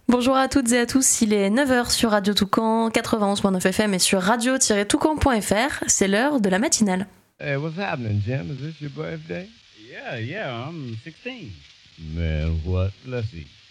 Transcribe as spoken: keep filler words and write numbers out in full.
Bonjour à toutes et à tous, il est neuf heures sur Radio Toucan, quatre-vingt-onze virgule neuf F M et sur radio tiret toucan point f r, c'est l'heure de la matinale. Hey, what's happening, Jim? Is this your birthday? Yeah, yeah, I'm sixteen. Man, what? Let's see.